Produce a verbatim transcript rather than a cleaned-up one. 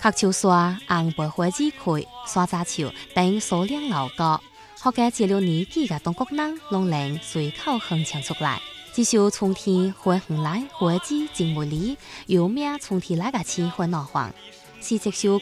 黑潮沙、红白花枝葵、沙扎球等數量老高，學嘅這六年幾個中國人攏能隨口哼唱出來。至少春天花紅來，花枝真美麗，有名春天來個氣氛鬧黃。是這首